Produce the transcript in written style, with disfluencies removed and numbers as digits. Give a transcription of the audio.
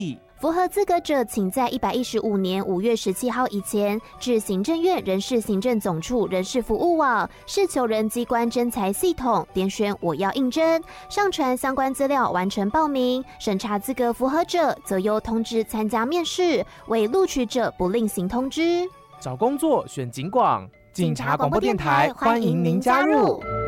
符合资格者，请在115年5月17号以前至行政院人事行政总处人事服务网事求人机关征才系统点选我要应征，上传相关资料完成报名，审查资格符合者则由通知参加面试，未录取者不另行通知。 找工作选警广，警察广播电台欢迎您加入。